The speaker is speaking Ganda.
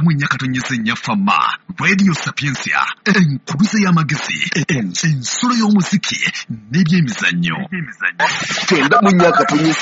mu nnyakatonyeza ennyafama Radio Sapiensia enkuluze y'amagezi ensolo y'omuziki n'ebyemizannyo. 9 mu nnyakatonyeza